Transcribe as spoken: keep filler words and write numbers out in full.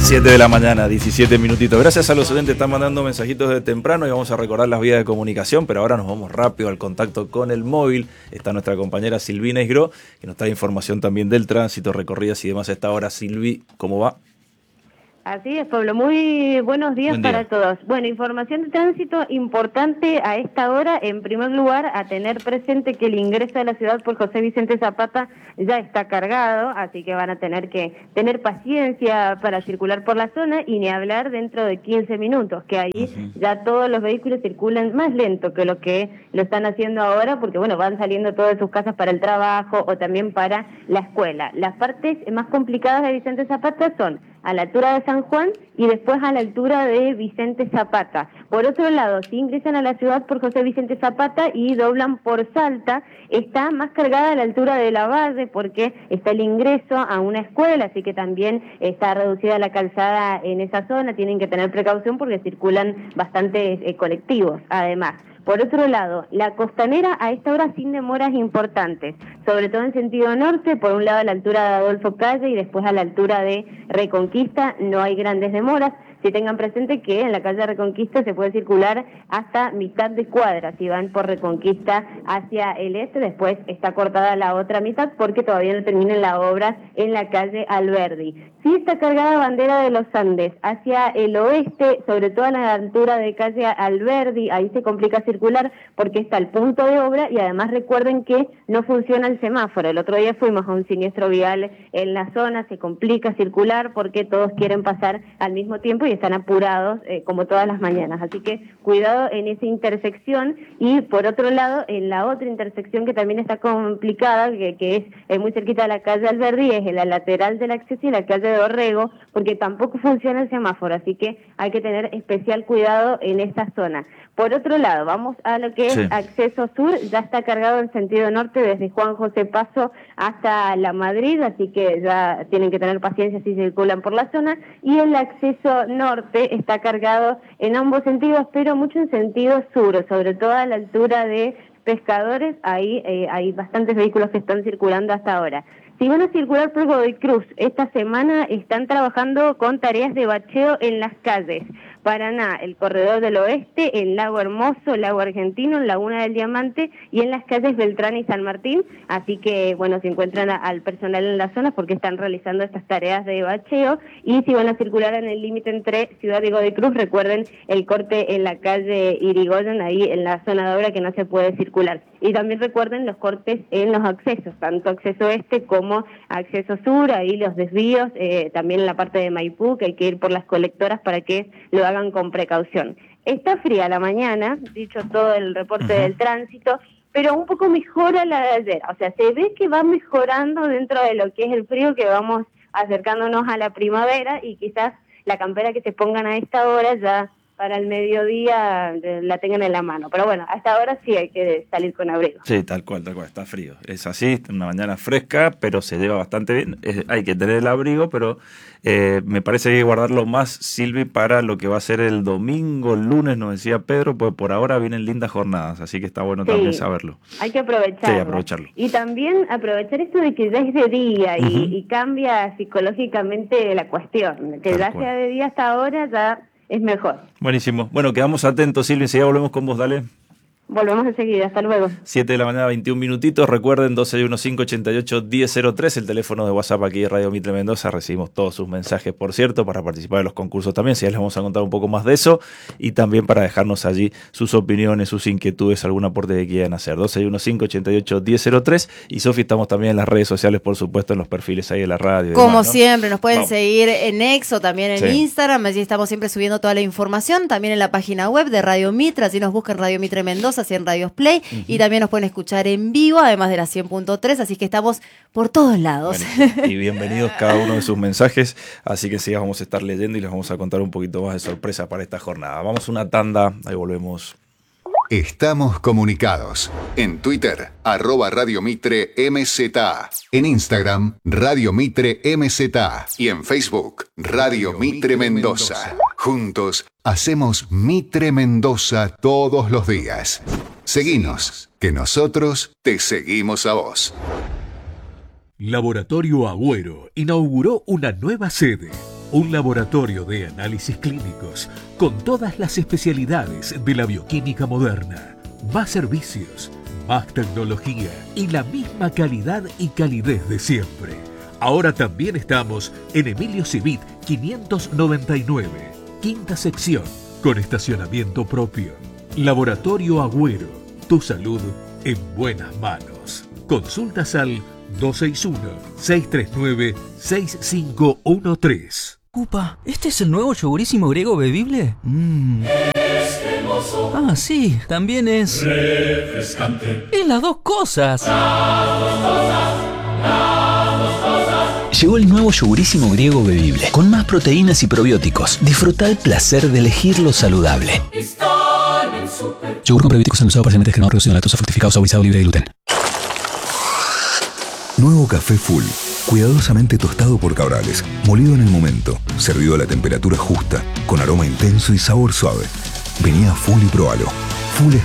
siete de la mañana, diecisiete minutitos. Gracias a los oyentes que están mandando mensajitos de temprano y vamos a recordar las vías de comunicación, pero ahora nos vamos rápido al contacto con el móvil. Está nuestra compañera Silvina Isgro, que nos trae información también del tránsito, recorridas y demás a esta hora. Silvi, ¿cómo va? Así es, Pablo. Muy buenos días Buen día. para todos. Bueno, información de tránsito importante a esta hora. En primer lugar, a tener presente que el ingreso a la ciudad por José Vicente Zapata ya está cargado, así que van a tener que tener paciencia para circular por la zona y ni hablar dentro de quince minutos, que ahí uh-huh. ya todos los vehículos circulan más lento que lo que lo están haciendo ahora, porque bueno, van saliendo todos de sus casas para el trabajo o también para la escuela. Las partes más complicadas de Vicente Zapata son a la altura de San Juan y después a la altura de Vicente Zapata. Por otro lado, si ingresan a la ciudad por José Vicente Zapata y doblan por Salta, está más cargada a la altura de la Valle porque está el ingreso a una escuela, así que también está reducida la calzada en esa zona. Tienen que tener precaución porque circulan bastantes eh, colectivos, además. Por otro lado, la costanera a esta hora sin demoras importantes, sobre todo en sentido norte, por un lado a la altura de Adolfo Calle y después a la altura de Reconquista no hay grandes demoras. Si tengan presente que en la calle Reconquista se puede circular hasta mitad de cuadra, si van por Reconquista hacia el este, después está cortada la otra mitad porque todavía no terminan la obra en la calle Alberdi. Sí está cargada bandera de los Andes hacia el oeste, sobre todo a la altura de calle Alberdi, ahí se complica circular porque está el punto de obra y además recuerden que no funciona el semáforo. El otro día fuimos a un siniestro vial en la zona, se complica circular porque todos quieren pasar al mismo tiempo y están apurados eh, como todas las mañanas, así que cuidado en esa intersección. Y por otro lado, en la otra intersección que también está complicada, que, que es eh, muy cerquita de la calle Alberdi, es en la lateral del acceso y la calle de Orrego, porque tampoco funciona el semáforo, así que hay que tener especial cuidado en esta zona. Por otro lado, vamos a lo que es sí. acceso sur, ya está cargado en sentido norte desde Juan José Paso hasta La Madrid, así que ya tienen que tener paciencia si circulan por la zona, y el acceso norte está cargado en ambos sentidos, pero mucho en sentido sur, sobre todo a la altura de Pescadores, ahí eh, hay bastantes vehículos que están circulando hasta ahora. Si van a circular por Godoy Cruz, esta semana están trabajando con tareas de bacheo en las calles. Paraná, el Corredor del Oeste, en Lago Hermoso, Lago Argentino, en Laguna del Diamante y en las calles Beltrán y San Martín. Así que, bueno, se encuentran a, al personal en la zona porque están realizando estas tareas de bacheo. Y si van a circular en el límite entre Ciudad y Godoy Cruz, recuerden el corte en la calle Irigoyen, ahí en la zona de obra que no se puede circular. Y también recuerden los cortes en los accesos, tanto acceso este como acceso sur, ahí los desvíos, eh, también en la parte de Maipú, que hay que ir por las colectoras para que lo hagan con precaución. Está fría la mañana, dicho todo el reporte uh-huh. del tránsito, pero un poco mejora la de ayer. O sea, se ve que va mejorando dentro de lo que es el frío, que vamos acercándonos a la primavera y quizás la campera que se pongan a esta hora ya para el mediodía la tengan en la mano. Pero bueno, hasta ahora sí hay que salir con abrigo. Sí, tal cual, tal cual, está frío. Es así, una mañana fresca, pero se lleva bastante bien. Es, hay que tener el abrigo, pero eh, me parece que hay que guardarlo más, Silvi, para lo que va a ser el domingo, el lunes, nos decía Pedro, pues por ahora vienen lindas jornadas, así que está bueno sí, también saberlo. Hay que aprovecharlo. Sí, aprovecharlo. Y también aprovechar esto de que ya es de día uh-huh. y, y cambia psicológicamente la cuestión. Que tal ya cual. Sea de día hasta ahora ya es mejor. Buenísimo. Bueno, quedamos atentos, Silvia, si ya volvemos con vos, dale. Volvemos enseguida, hasta luego. siete de la mañana, veintiún minutitos. Recuerden, dos seis uno cinco, ocho ocho, uno cero cero tres, el teléfono de WhatsApp aquí de Radio Mitre Mendoza. Recibimos todos sus mensajes, por cierto, para participar de los concursos también. Si ya les vamos a contar un poco más de eso. Y también para dejarnos allí sus opiniones, sus inquietudes, algún aporte que quieran hacer. dos seis uno cinco, ocho ocho, uno cero tres. Y Sofi, estamos también en las redes sociales, por supuesto, en los perfiles ahí de la radio. Como demás, ¿no? siempre, nos pueden Vamos. seguir en Exo, también en sí. Instagram. Allí estamos siempre subiendo toda la información. También en la página web de Radio Mitre. Así nos buscan Radio Mitre Mendoza, así en Radios Play. Uh-huh. Y también nos pueden escuchar en vivo, además de la cien punto tres, así que estamos por todos lados. Bueno, y bienvenidos cada uno de sus mensajes, así que sí, vamos a estar leyendo y les vamos a contar un poquito más de sorpresa para esta jornada. Vamos a una tanda, ahí volvemos. Estamos comunicados. En Twitter, arroba Radio Mitre M Z A. En Instagram, Radio Mitre M Z A. Y en Facebook, Radio Mitre Mendoza. Juntos, hacemos Mitre Mendoza todos los días. Seguinos, que nosotros te seguimos a vos. Laboratorio Agüero inauguró una nueva sede. un laboratorio de análisis clínicos con todas las especialidades de la bioquímica moderna. Más servicios, más tecnología y la misma calidad y calidez de siempre. Ahora también estamos en Emilio Civit quinientos noventa y nueve, quinta sección, con estacionamiento propio. Laboratorio Agüero, tu salud en buenas manos. Consultas al dos seis uno, seis tres nueve, seis cinco uno tres. Upa, ¿este es el nuevo yogurísimo griego bebible? Mmm. Ah, sí, también es refrescante. Es las dos cosas. Las dos cosas, las dos cosas. Llegó el nuevo yogurísimo griego bebible, con más proteínas y probióticos. Disfruta el placer de elegir lo saludable. Yogur con probióticos endulzado parcialmente descremado, reducido en lactosa, fructificado, saborizado, libre de gluten. Nuevo café Full, cuidadosamente tostado por Cabrales, molido en el momento, servido a la temperatura justa, con aroma intenso y sabor suave. Vení a Full y probalo. Full es